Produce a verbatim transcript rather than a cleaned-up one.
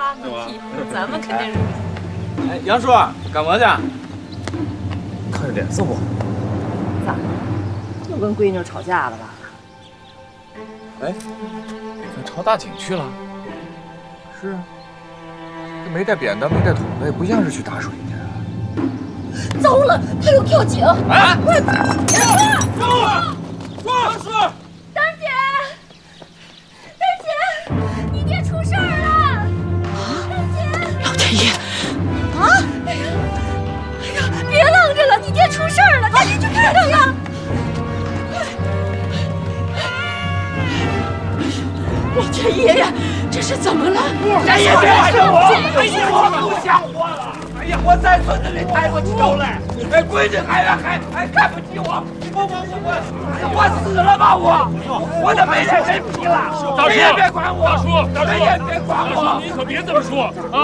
他们批，咱们肯定是。 哎，杨叔，干嘛去？ 看着脸色不好。 咋？又跟闺女吵架了吧？ 哎，你看朝大井去了？是啊，这没带扁担，没带桶的，也不像是去打水去。 糟了，他又跳井！ 哎， 快！ 杨叔，杨叔， 丹姐，丹姐，你爹出事儿了！啊，丹姐， 老天爷！ 啊！哎呀，哎呀，别愣着了，你爹出事儿了，赶紧去看看呀！ 老天爷呀，这是怎么了？ 哎呀，别吓我！哎呀，我不想活了！哎呀，我在村子里抬不起头来，哎，闺女还还还看不起我，我我我我我死了吧我！我都没脸人皮了，谁也别管我，谁也别管我！ 你可别这么说啊！